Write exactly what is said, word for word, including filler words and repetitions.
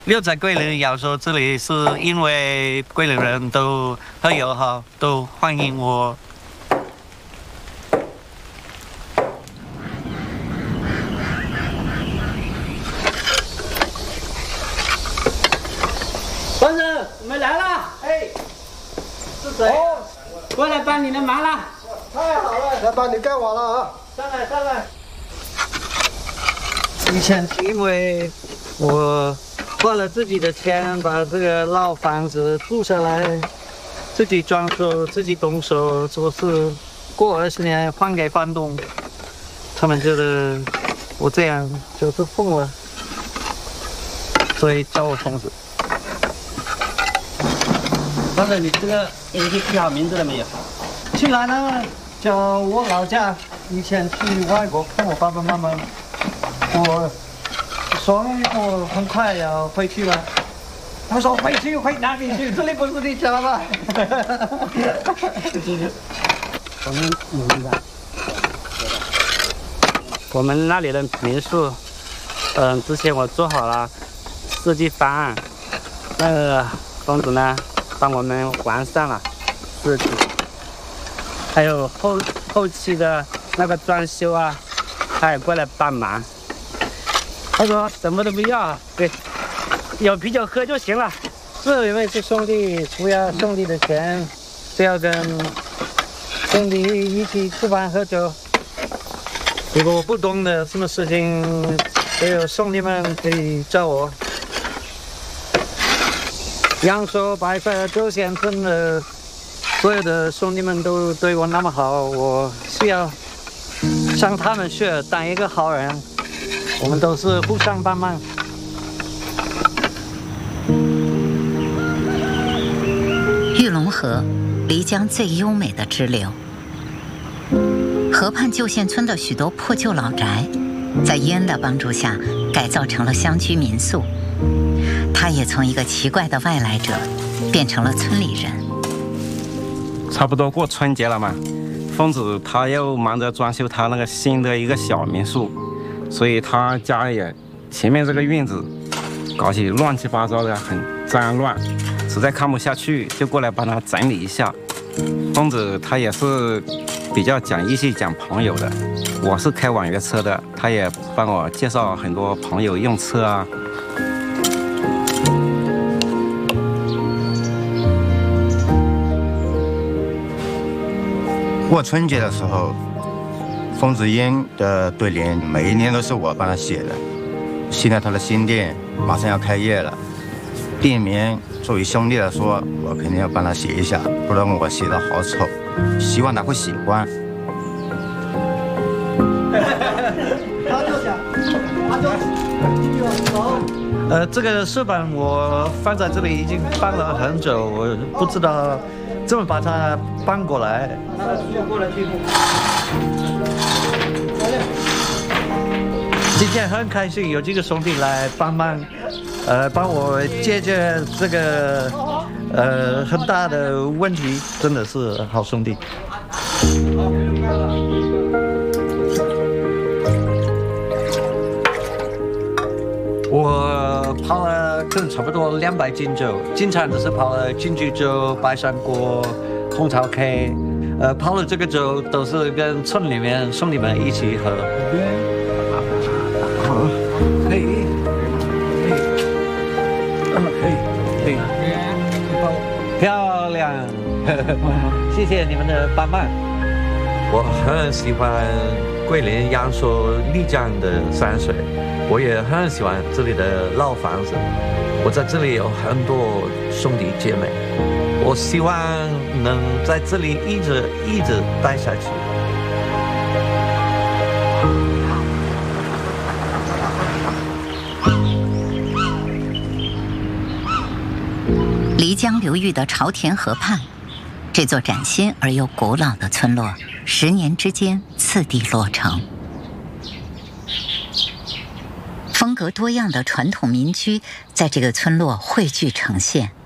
留在桂林要说这里是因为桂林人都很友好，都欢迎我。 先生，我们来了。哎，是谁？哦，过来帮你的忙了。 太好了，来帮你干完了啊！ 上来，上来。 以前是因为我花了自己的钱把这个老房子租下来，自己装修，自己动手做事，过二十年还给房东，他们觉得我这样就是疯了，所以叫我疯子。 先生，你这个已经起好名字了没有？ 起来了，叫我老家。以前去外国看我爸爸妈妈，我说我很快要回去了。他说回去回哪里去？这里不是你家吧？ 我们努力吧。我们那里的民宿，嗯，之前我做好了设计方案，那个疯子呢帮我们完善了设计，还有后后期的那个装修啊，他也过来帮忙。他说什么都不要，对，有啤酒喝就行了。 是因为是兄弟，不要兄弟的钱，只要跟兄弟一起吃饭喝酒。如果我不懂的什么事情，只有兄弟们可以找我。阳朔、白河、周县村的所有的兄弟们都对我那么好，我需要向他们学，当一个好人。我们都是互相帮忙。 玉龙河，漓江最优美的支流。河畔旧县村的许多破旧老宅，在伊恩的帮助下改造成了乡居民宿。他也从一个奇怪的外来者，变成了村里人。 差不多过春节了嘛，疯子他又忙着装修他那个新的一个小民宿。所以他家也前面这个院子搞起乱七八糟的，很脏乱，实在看不下去，就过来帮他整理一下。疯子他也是比较讲义气、讲朋友的。我是开网约车的，他也帮我介绍很多朋友用车啊。 过春节的时候，疯子烟的对联每一年都是我帮他写的。现在他的新店马上要开业了，店名作为兄弟来说，我肯定要帮他写一下，不然我写的好丑，希望他会喜欢。 他就想，他就走。 呃，这个石板我放在这里已经放了很久，我不知道怎么把它搬过来。 过来去。 今天很开心有几个兄弟来帮忙，呃，帮我解决这个呃很大的问题，真的是好兄弟。我泡了可能差不多两百斤酒，经常都是泡了金桔酒、白山果、红桃 K， 呃，泡了这个酒都是跟村里面兄弟们一起喝。可以，可以，可以，漂亮，谢谢你们的帮忙。 我很喜欢桂林阳朔漓江的山水，我也很喜欢这里的老房子。我在这里有很多兄弟姐妹，我希望能在这里一直一直待下去。 漓江流域的朝田河畔，这座崭新而又古老的村落，十年之间次第落成。风格多样的传统民居在这个村落汇聚呈现。